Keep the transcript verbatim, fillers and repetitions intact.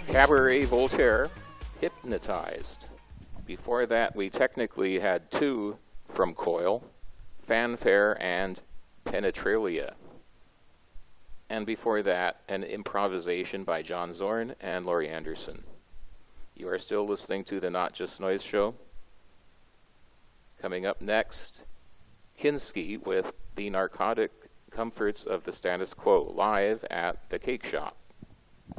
Cabaret Voltaire, Hypnotized. Before that, we technically had two from Coil, Fanfare and Penetralia. And before that, an improvisation by John Zorn and Laurie Anderson. You are still listening to the Not Just Noise Show. Coming up next, Kinski with The Narcotic Comforts of the Status Quo, live at the Cake Shop.